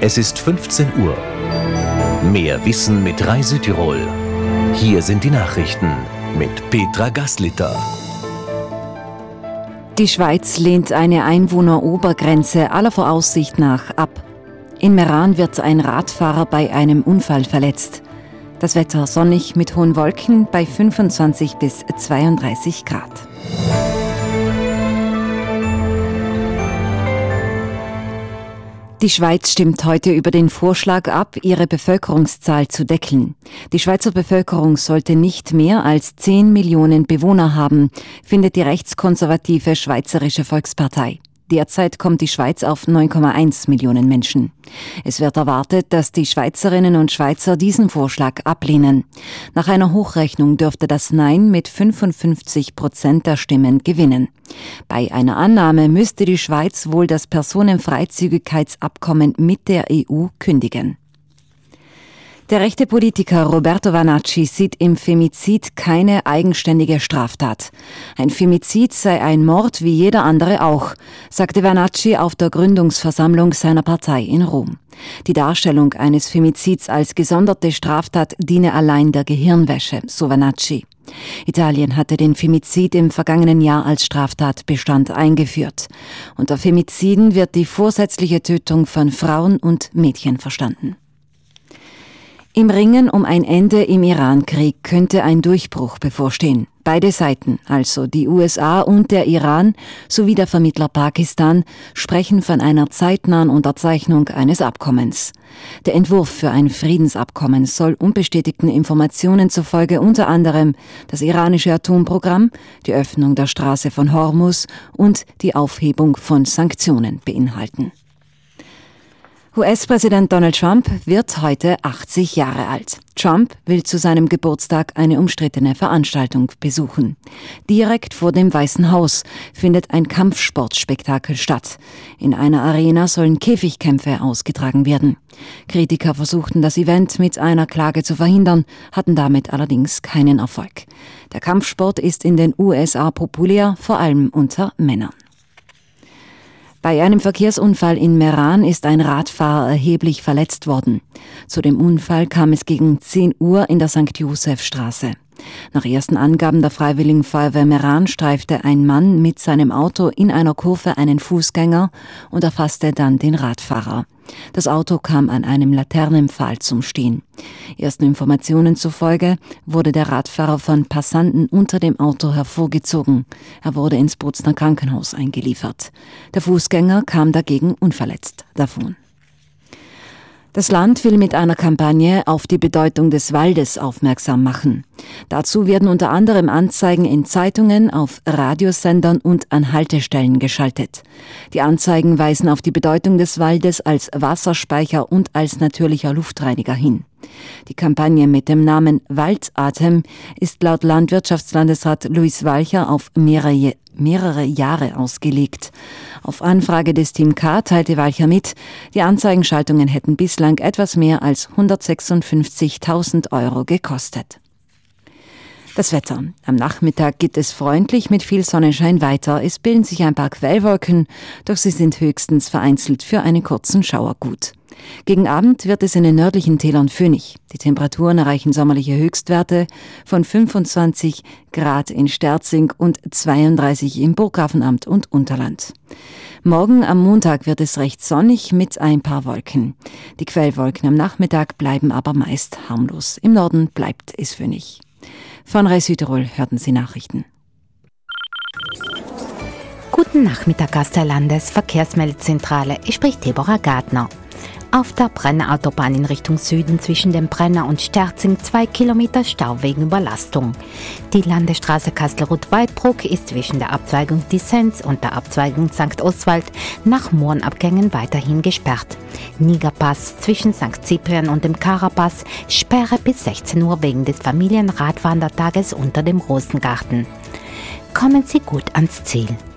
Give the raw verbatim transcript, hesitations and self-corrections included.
Es ist fünfzehn Uhr. Mehr Wissen mit Rai Südtirol. Hier sind die Nachrichten mit Petra Gaslitter. Die Schweiz lehnt eine Einwohnerobergrenze aller Voraussicht nach ab. In Meran wird ein Radfahrer bei einem Unfall verletzt. Das Wetter sonnig mit hohen Wolken bei fünfundzwanzig bis zweiunddreißig Grad. Die Schweiz stimmt heute über den Vorschlag ab, ihre Bevölkerungszahl zu deckeln. Die Schweizer Bevölkerung sollte nicht mehr als zehn Millionen Bewohner haben, findet die rechtskonservative Schweizerische Volkspartei. Derzeit kommt die Schweiz auf neun Komma eins Millionen Menschen. Es wird erwartet, dass die Schweizerinnen und Schweizer diesen Vorschlag ablehnen. Nach einer Hochrechnung dürfte das Nein mit fünfundfünfzig Prozent der Stimmen gewinnen. Bei einer Annahme müsste die Schweiz wohl das Personenfreizügigkeitsabkommen mit der E U kündigen. Der rechte Politiker Roberto Vanacci sieht im Femizid keine eigenständige Straftat. Ein Femizid sei ein Mord wie jeder andere auch, sagte Vanacci auf der Gründungsversammlung seiner Partei in Rom. Die Darstellung eines Femizids als gesonderte Straftat diene allein der Gehirnwäsche, so Vanacci. Italien hatte den Femizid im vergangenen Jahr als Straftatbestand eingeführt. Unter Femiziden wird die vorsätzliche Tötung von Frauen und Mädchen verstanden. Im Ringen um ein Ende im Iran-Krieg könnte ein Durchbruch bevorstehen. Beide Seiten, also die U S A und der Iran sowie der Vermittler Pakistan, sprechen von einer zeitnahen Unterzeichnung eines Abkommens. Der Entwurf für ein Friedensabkommen soll unbestätigten Informationen zufolge unter anderem das iranische Atomprogramm, die Öffnung der Straße von Hormuz und die Aufhebung von Sanktionen beinhalten. U S-Präsident Donald Trump wird heute achtzig Jahre alt. Trump will zu seinem Geburtstag eine umstrittene Veranstaltung besuchen. Direkt vor dem Weißen Haus findet ein Kampfsportspektakel statt. In einer Arena sollen Käfigkämpfe ausgetragen werden. Kritiker versuchten das Event mit einer Klage zu verhindern, hatten damit allerdings keinen Erfolg. Der Kampfsport ist in den U S A populär, vor allem unter Männern. Bei einem Verkehrsunfall in Meran ist ein Radfahrer erheblich verletzt worden. Zu dem Unfall kam es gegen zehn Uhr in der Sankt Josef-Straße. Nach ersten Angaben der Freiwilligen Feuerwehr Meran streifte ein Mann mit seinem Auto in einer Kurve einen Fußgänger und erfasste dann den Radfahrer. Das Auto kam an einem Laternenpfahl zum Stehen. Ersten Informationen zufolge wurde der Radfahrer von Passanten unter dem Auto hervorgezogen. Er wurde ins Bruzner Krankenhaus eingeliefert. Der Fußgänger kam dagegen unverletzt davon. Das Land will mit einer Kampagne auf die Bedeutung des Waldes aufmerksam machen. Dazu werden unter anderem Anzeigen in Zeitungen, auf Radiosendern und an Haltestellen geschaltet. Die Anzeigen weisen auf die Bedeutung des Waldes als Wasserspeicher und als natürlicher Luftreiniger hin. Die Kampagne mit dem Namen Waldatem ist laut Landwirtschaftslandesrat Luis Walcher auf mehrere, mehrere Jahre ausgelegt. Auf Anfrage des Team K teilte Walcher mit, die Anzeigenschaltungen hätten bislang etwas mehr als hundertsechsundfünfzigtausend Euro gekostet. Das Wetter. Am Nachmittag geht es freundlich mit viel Sonnenschein weiter. Es bilden sich ein paar Quellwolken, doch sie sind höchstens vereinzelt für einen kurzen Schauer gut. Gegen Abend wird es in den nördlichen Tälern föhnig. Die Temperaturen erreichen sommerliche Höchstwerte von fünfundzwanzig Grad in Sterzing und zweiunddreißig im Burggrafenamt und Unterland. Morgen am Montag wird es recht sonnig mit ein paar Wolken. Die Quellwolken am Nachmittag bleiben aber meist harmlos. Im Norden bleibt es föhnig. Von Rai Südtirol hörten Sie Nachrichten. Guten Nachmittag aus der Landesverkehrsmeldzentrale. Ich spricht Deborah Gardner. Auf der Brenner-Autobahn in Richtung Süden zwischen dem Brenner und Sterzing zwei Kilometer Stau wegen Überlastung. Die Landesstraße Kastelruth-Weidbruck ist zwischen der Abzweigung Dissens und der Abzweigung Sankt Oswald nach Mohrenabgängen weiterhin gesperrt. Nigerpass zwischen Sankt Cyprian und dem Karapass Sperre bis sechzehn Uhr wegen des Familienradwandertages unter dem Rosengarten. Kommen Sie gut ans Ziel.